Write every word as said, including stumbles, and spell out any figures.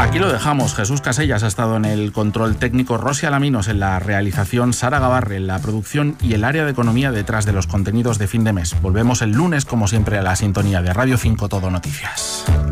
Aquí lo dejamos. Jesús Casellas ha estado en el control técnico, Rosy Alaminos en la realización, Sara Gabarre en la producción y el área de economía detrás de los contenidos de fin de mes. Volvemos el lunes, como siempre, a la sintonía de Radio cinco Todo Noticias.